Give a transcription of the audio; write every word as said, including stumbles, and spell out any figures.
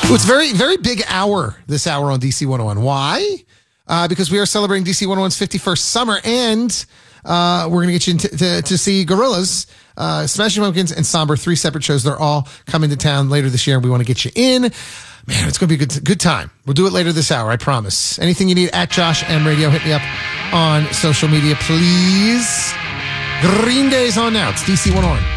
Ooh, it's very, very big hour this hour on D C one oh one. Why? Uh, because we are celebrating D C one oh one's fifty-first summer, and uh, we're going to get you into, to, to see Gorillaz, uh, Smashing Pumpkins, and Somber, three separate shows. They're all coming to town later this year, and we want to get you in. Man, it's going to be a good, good time. We'll do it later this hour, I promise. Anything you need at Josh M Radio, hit me up on social media, please. Green Day's on now. It's D C one oh one.